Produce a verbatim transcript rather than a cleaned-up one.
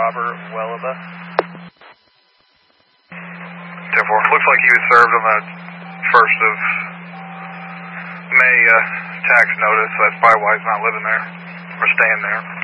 Robert Welaba. ten four. Looks like he was served on the first of May uh, tax notice. So that's probably why he's not living there or staying there.